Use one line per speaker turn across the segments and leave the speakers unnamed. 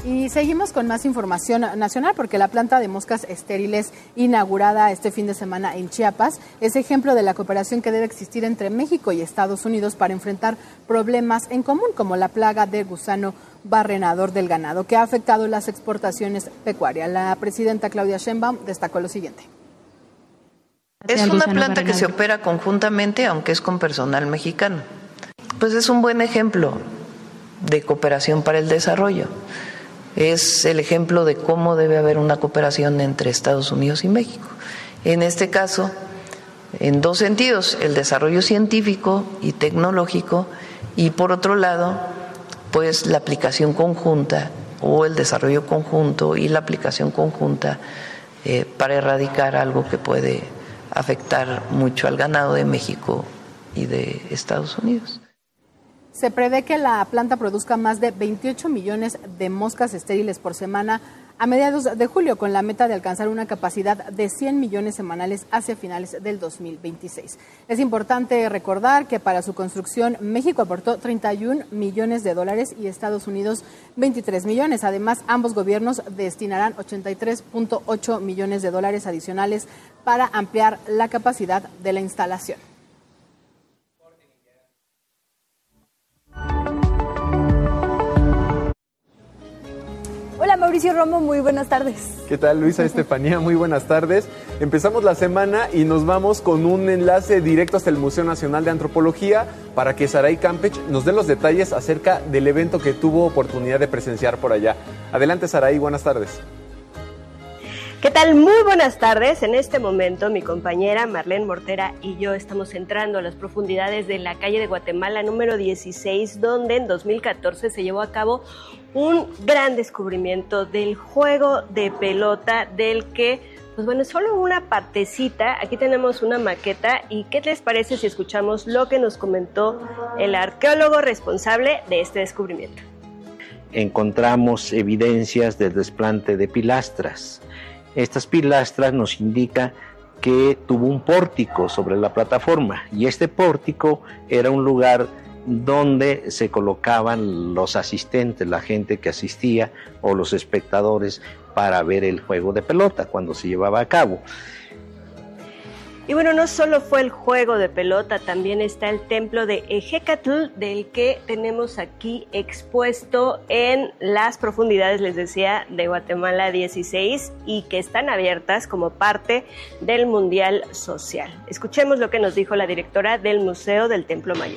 Y seguimos con más información nacional porque la planta de moscas estériles inaugurada este fin de semana en Chiapas es ejemplo de la cooperación que debe existir entre México y Estados Unidos para enfrentar problemas en común como la plaga de gusano barrenador del ganado que ha afectado las exportaciones pecuarias. La presidenta Claudia Sheinbaum destacó lo siguiente.
Es una planta que se opera conjuntamente, aunque es con personal mexicano. Pues es un buen ejemplo de cooperación para el desarrollo. Es el ejemplo de cómo debe haber una cooperación entre Estados Unidos y México. En este caso, en dos sentidos, el desarrollo científico y tecnológico y por otro lado, pues la aplicación conjunta o el desarrollo conjunto y la aplicación conjunta para erradicar algo que puede afectar mucho al ganado de México y de Estados Unidos.
Se prevé que la planta produzca más de 28 millones de moscas estériles por semana a mediados de julio, con la meta de alcanzar una capacidad de 100 millones semanales hacia finales del 2026. Es importante recordar que para su construcción México aportó 31 millones de dólares y Estados Unidos 23 millones. Además, ambos gobiernos destinarán 83.8 millones de dólares adicionales para ampliar la capacidad de la instalación.
Hola Mauricio Romo, muy buenas tardes.
¿Qué tal Luisa Estefanía? Muy buenas tardes. Empezamos la semana y nos vamos con un enlace directo hasta el Museo Nacional de Antropología para que Saray Campech nos dé los detalles acerca del evento que tuvo oportunidad de presenciar por allá. Adelante Saray, buenas tardes.
¿Qué tal? Muy buenas tardes. En este momento mi compañera Marlene Mortera y yo estamos entrando a las profundidades de la calle de Guatemala número 16, donde en 2014 se llevó a cabo un gran descubrimiento del juego de pelota del que, pues bueno, es solo una partecita. Aquí tenemos una maqueta y ¿qué les parece si escuchamos lo que nos comentó el arqueólogo responsable de este descubrimiento?
Encontramos evidencias del desplante de pilastras. Estas pilastras nos indican que tuvo un pórtico sobre la plataforma y este pórtico era un lugar donde se colocaban los asistentes, la gente que asistía o los espectadores para ver el juego de pelota cuando se llevaba a cabo.
Y bueno, no solo fue el juego de pelota, también está el templo de Ejecatl, del que tenemos aquí expuesto en las profundidades, les decía, de Guatemala 16 y que están abiertas como parte del Mundial Social. Escuchemos lo que nos dijo la directora del Museo del Templo Mayor.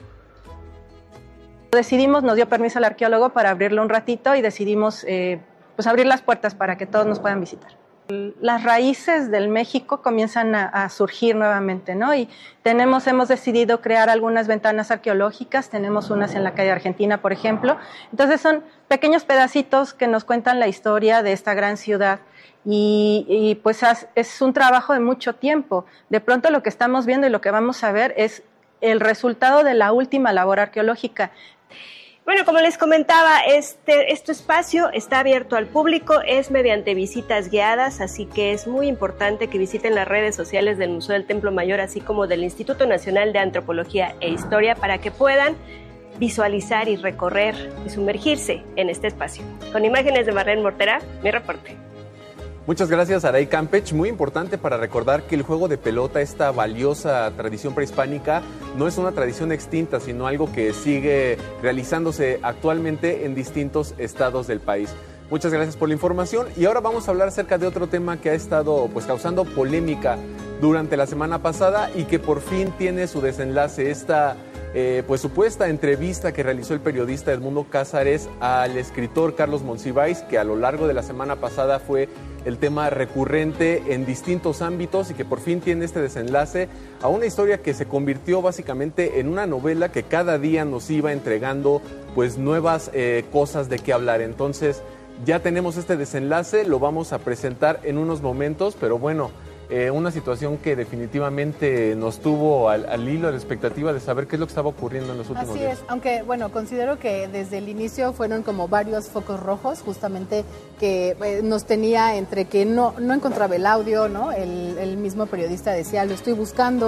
Decidimos, nos dio permiso el arqueólogo para abrirlo un ratito y decidimos pues abrir las puertas para que todos nos puedan visitar. Las raíces del México comienzan a surgir nuevamente, ¿no? Y hemos decidido crear algunas ventanas arqueológicas, tenemos unas en la calle Argentina, por ejemplo. Entonces son pequeños pedacitos que nos cuentan la historia de esta gran ciudad y pues es un trabajo de mucho tiempo. De pronto lo que estamos viendo y lo que vamos a ver es el resultado de la última labor arqueológica.
Bueno, como les comentaba, este espacio está abierto al público, es mediante visitas guiadas, así que es muy importante que visiten las redes sociales del Museo del Templo Mayor, así como del Instituto Nacional de Antropología e Historia, para que puedan visualizar y recorrer y sumergirse en este espacio. Con imágenes de Marlene Mortera, mi reporte.
Muchas gracias, Saray Campech. Muy importante para recordar que el juego de pelota, esta valiosa tradición prehispánica, no es una tradición extinta, sino algo que sigue realizándose actualmente en distintos estados del país. Muchas gracias por la información y ahora vamos a hablar acerca de otro tema que ha estado causando polémica durante la semana pasada y que por fin tiene su desenlace. Esta supuesta entrevista que realizó el periodista Edmundo Cázares al escritor Carlos Monsiváis, que a lo largo de la semana pasada fue el tema recurrente en distintos ámbitos y que por fin tiene este desenlace a una historia que se convirtió básicamente en una novela que cada día nos iba entregando nuevas cosas de qué hablar. Entonces ya tenemos este desenlace, lo vamos a presentar en unos momentos, pero bueno, una situación que definitivamente nos tuvo al hilo, a la expectativa de saber qué es lo que estaba ocurriendo en los últimos días.
Así es, aunque bueno, considero que desde el inicio fueron como varios focos rojos, justamente que nos tenía entre que no encontraba el audio, ¿no? El mismo periodista decía, lo estoy buscando,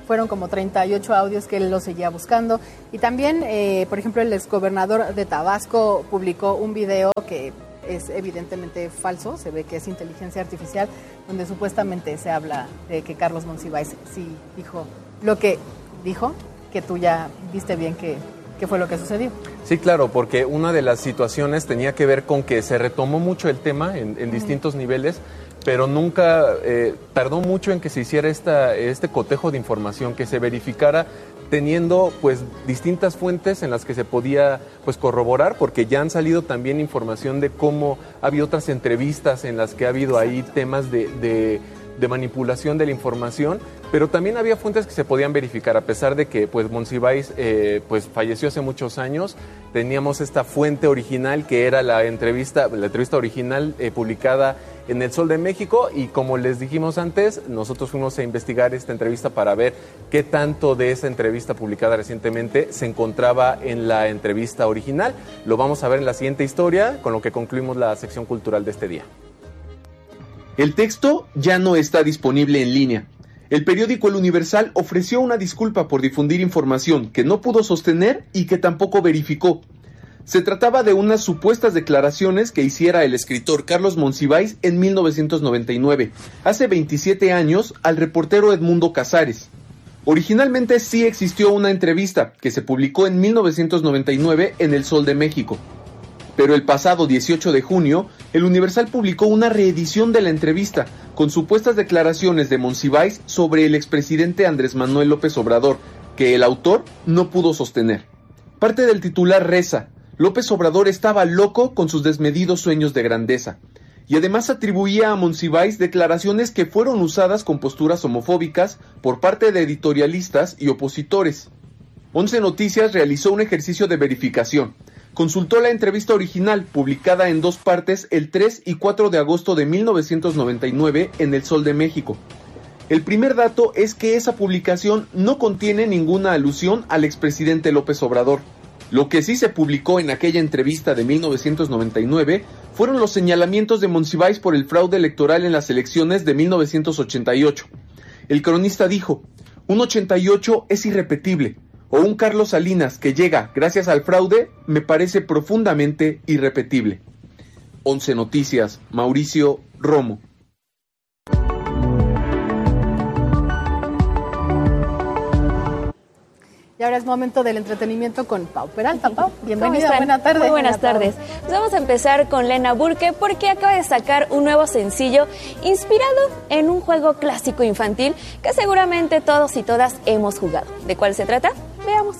fueron como 38 audios que él lo seguía buscando. Y también, por ejemplo, el exgobernador de Tabasco publicó un video que es evidentemente falso, se ve que es inteligencia artificial, donde supuestamente se habla de que Carlos Monsiváis sí dijo lo que dijo, que tú ya viste bien que fue lo que sucedió.
Sí, claro, porque una de las situaciones tenía que ver con que se retomó mucho el tema en distintos niveles, pero nunca tardó mucho en que se hiciera este cotejo de información, que se verificara teniendo pues distintas fuentes en las que se podía pues corroborar, porque ya han salido también información de cómo ha habido otras entrevistas en las que ha habido ahí temas de manipulación de la información, pero también había fuentes que se podían verificar, a pesar de que pues Monsiváis pues falleció hace muchos años. Teníamos esta fuente original que era la entrevista original publicada en El Sol de México, y como les dijimos antes, nosotros fuimos a investigar esta entrevista para ver qué tanto de esa entrevista publicada recientemente se encontraba en la entrevista original. Lo vamos a ver en la siguiente historia, con lo que concluimos la sección cultural de este día.
El texto ya no está disponible en línea. El periódico El Universal ofreció una disculpa por difundir información que no pudo sostener y que tampoco verificó. Se trataba de unas supuestas declaraciones que hiciera el escritor Carlos Monsiváis en 1999, hace 27 años, al reportero Edmundo Casares. Originalmente sí existió una entrevista que se publicó en 1999 en El Sol de México. Pero el pasado 18 de junio, El Universal publicó una reedición de la entrevista con supuestas declaraciones de Monsiváis sobre el expresidente Andrés Manuel López Obrador, que el autor no pudo sostener. Parte del titular reza: López Obrador estaba loco con sus desmedidos sueños de grandeza. Y además atribuía a Monsiváis declaraciones que fueron usadas con posturas homofóbicas por parte de editorialistas y opositores. 11 Noticias realizó un ejercicio de verificación. Consultó la entrevista original, publicada en 2 partes el 3 y 4 de agosto de 1999 en El Sol de México. El primer dato es que esa publicación no contiene ninguna alusión al expresidente López Obrador. Lo que sí se publicó en aquella entrevista de 1999 fueron los señalamientos de Monsiváis por el fraude electoral en las elecciones de 1988. El cronista dijo: un 88 es irrepetible, o un Carlos Salinas que llega gracias al fraude me parece profundamente irrepetible. 11 Noticias, Mauricio Romo.
Y ahora es momento del entretenimiento con Pau Peralta. Pau, bienvenida, buenas tardes.
Muy buenas tardes. Pues vamos a empezar con Lena Burke, porque acaba de sacar un nuevo sencillo inspirado en un juego clásico infantil que seguramente todos y todas hemos jugado. ¿De cuál se trata? Veamos.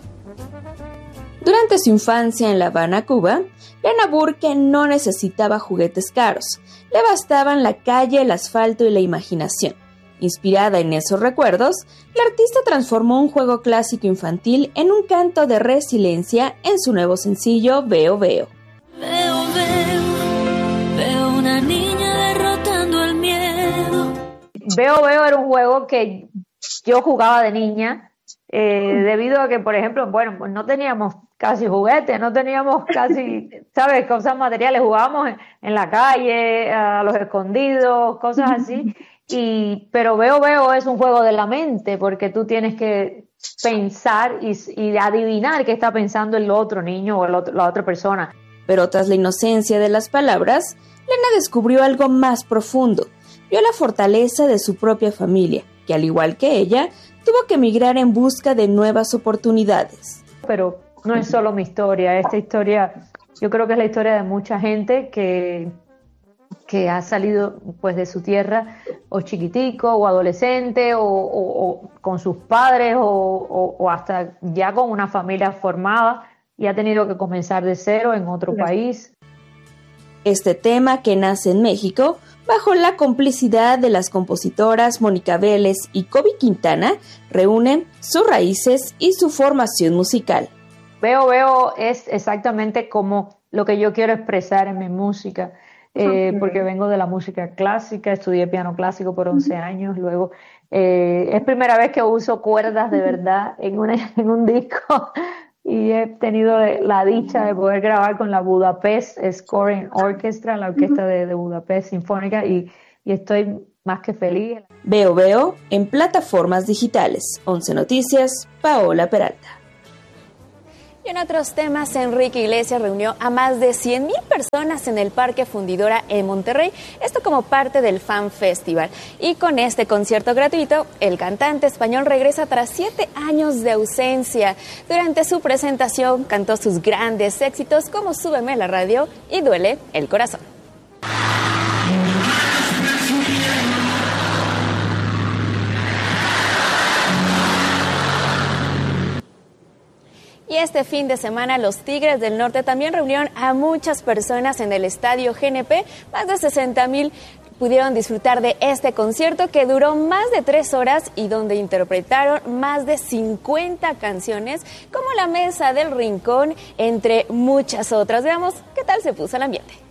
Durante su infancia en La Habana, Cuba, Lena Burke no necesitaba juguetes caros. Le bastaban la calle, el asfalto y la imaginación. Inspirada en esos recuerdos, la artista transformó un juego clásico infantil en un canto de resiliencia en su nuevo sencillo Veo Veo.
Veo, veo, veo una niña derrotando el miedo.
Veo Veo era un juego que yo jugaba de niña, debido a que, por ejemplo, bueno, pues no teníamos casi juguetes, no teníamos casi, ¿sabes?, cosas materiales, jugábamos en la calle, a los escondidos, cosas así. Pero Veo es un juego de la mente, porque tú tienes que pensar y adivinar qué está pensando el otro niño o la otra persona.
Pero tras la inocencia de las palabras, Lena descubrió algo más profundo. Vio la fortaleza de su propia familia, que al igual que ella, tuvo que emigrar en busca de nuevas oportunidades.
Pero no es solo mi historia, esta historia yo creo que es la historia de mucha gente que ha salido pues de su tierra, o chiquitico, o adolescente, o con sus padres, o hasta ya con una familia formada, y ha tenido que comenzar de cero en otro país.
Este tema, que nace en México, bajo la complicidad de las compositoras Mónica Vélez y Kobe Quintana, reúne sus raíces y su formación musical.
Veo es exactamente como lo que yo quiero expresar en mi música. Porque vengo de la música clásica, estudié piano clásico por 11 años, luego es primera vez que uso cuerdas de verdad en un disco, y he tenido la dicha de poder grabar con la Budapest Scoring Orchestra, la orquesta de Budapest Sinfónica, y estoy más que feliz.
Veo en plataformas digitales. 11 Noticias, Paola Peralta. Y en otros temas, Enrique Iglesias reunió a más de 100,000 personas en el Parque Fundidora en Monterrey, esto como parte del Fan Festival. Y con este concierto gratuito, el cantante español regresa tras 7 años de ausencia. Durante su presentación cantó sus grandes éxitos como Súbeme a la radio y Duele el corazón. Y este fin de semana los Tigres del Norte también reunieron a muchas personas en el estadio GNP. Más de 60,000 pudieron disfrutar de este concierto que duró más de 3 horas y donde interpretaron más de 50 canciones como La Mesa del Rincón, entre muchas otras. Veamos qué tal se puso el ambiente.